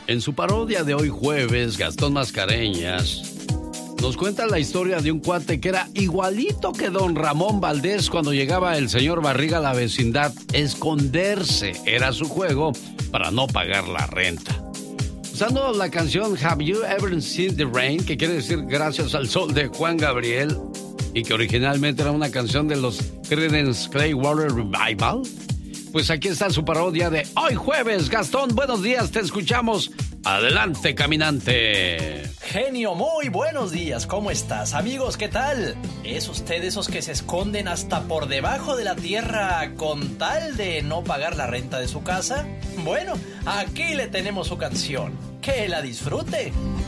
En su parodia de hoy jueves, Gastón Mascareñas nos cuenta la historia de un cuate que era igualito que don Ramón Valdés cuando llegaba el señor Barriga a la vecindad. Esconderse era su juego para no pagar la renta. Usando la canción Have You Ever Seen the Rain, que quiere decir Gracias al Sol de Juan Gabriel, y que originalmente era una canción de los Creedence Clearwater Revival, pues aquí está su parodia de hoy jueves. Gastón, buenos días, te escuchamos. Adelante, caminante. Genio, muy buenos días, ¿cómo estás? Amigos, ¿qué tal? ¿Es usted de esos que se esconden hasta por debajo de la tierra con tal de no pagar la renta de su casa? Bueno, aquí le tenemos su canción. ¡Que la disfrute!